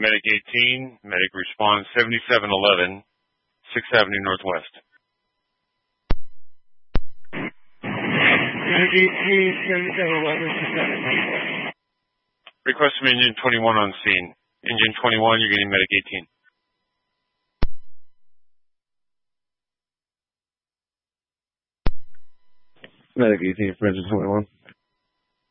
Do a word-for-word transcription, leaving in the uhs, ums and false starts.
Medic eighteen, Medic response seventy-seven eleven, sixth Avenue Northwest. Medic eighteen, seventy-seven eleven, sixth Avenue Northwest. Request from Engine twenty-one on scene. Engine twenty-one, you're getting Medic eighteen. Medic eighteen for Engine twenty-one.